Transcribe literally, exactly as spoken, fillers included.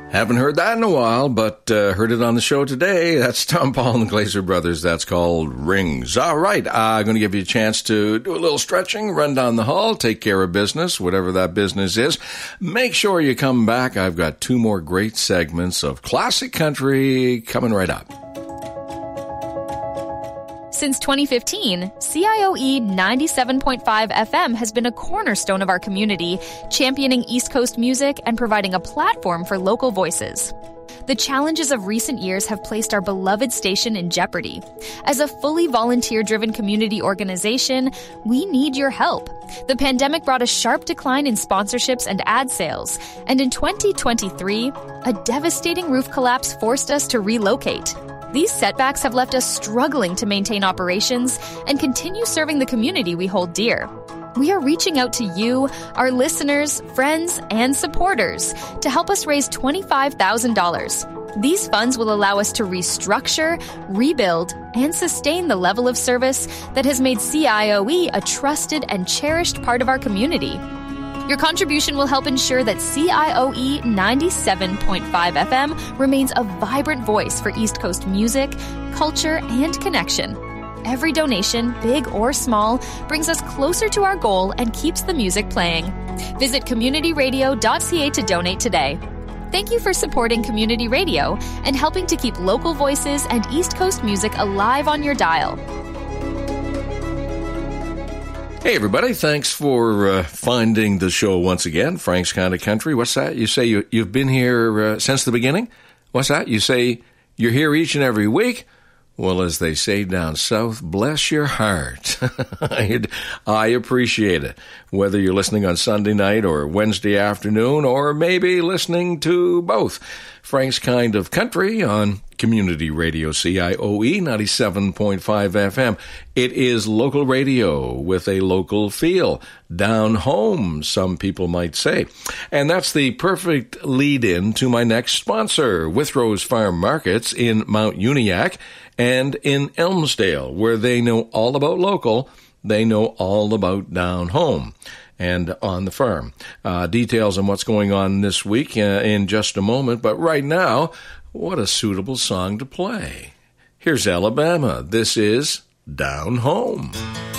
Haven't heard that in a while, but uh, heard it on the show today. That's Tom Paul and the Glazer Brothers. That's called Rings. All right, uh, I'm going to give you a chance to do a little stretching, run down the hall, take care of business, whatever that business is. Make sure you come back. I've got two more great segments of classic country coming right up. Since twenty fifteen, C I O E ninety-seven point five F M has been a cornerstone of our community, championing East Coast music and providing a platform for local voices. The challenges of recent years have placed our beloved station in jeopardy. As a fully volunteer-driven community organization, we need your help. The pandemic brought a sharp decline in sponsorships and ad sales, and in twenty twenty-three, a devastating roof collapse forced us to relocate. These setbacks have left us struggling to maintain operations and continue serving the community we hold dear. We are reaching out to you, our listeners, friends, and supporters to help us raise twenty-five thousand dollars. These funds will allow us to restructure, rebuild, and sustain the level of service that has made C I O E a trusted and cherished part of our community. Your contribution will help ensure that C I O E ninety-seven point five F M remains a vibrant voice for East Coast music, culture, and connection. Every donation, big or small, brings us closer to our goal and keeps the music playing. Visit community radio dot c a to donate today. Thank you for supporting community radio and helping to keep local voices and East Coast music alive on your dial. Hey, everybody. Thanks for uh, finding the show once again. Frank's Kind of Country. What's that? You say you, you've been here uh, since the beginning? What's that? You say you're here each and every week? Well, as they say down south, bless your heart. I appreciate it. Whether you're listening on Sunday night or Wednesday afternoon, or maybe listening to both. Frank's Kind of Country on Community Radio C I O E ninety-seven point five F M. It is local radio with a local feel. Down home, some people might say. And that's the perfect lead-in to my next sponsor, Withrose Farm Markets in Mount Uniacke and in Elmsdale, where they know all about local, they know all about down home and on the farm. Uh, details on what's going on this week uh, in just a moment, but right now, what a suitable song to play. Here's Alabama. This is Down Home.